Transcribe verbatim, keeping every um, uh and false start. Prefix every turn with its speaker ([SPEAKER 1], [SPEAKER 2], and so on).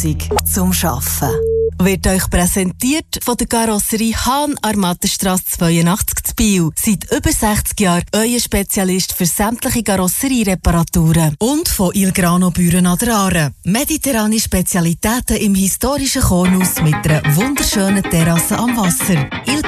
[SPEAKER 1] Lösung zum Arbeiten. Wird euch präsentiert von der Karosserie Hahn an der Mattenstrasse zweiundachtzig zu Biel. Seit über sechzig Jahren euer Spezialist für sämtliche Karosseriereparaturen. Und von Il Grano Büren an der Aare. Mediterrane Spezialitäten im historischen Kornhaus mit einer wunderschönen Terrasse am Wasser. Il